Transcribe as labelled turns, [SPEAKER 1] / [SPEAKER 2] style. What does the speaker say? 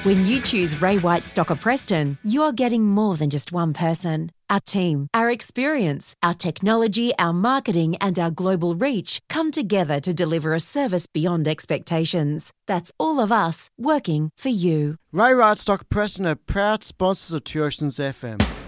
[SPEAKER 1] When you choose Ray White Stocker Preston, you're getting more than just one person. Our team, our experience, our technology, our marketing and our global reach come together to deliver a service beyond expectations. That's all of us working for you.
[SPEAKER 2] Ray White Stocker Preston are proud sponsors of 2 Oceans FM.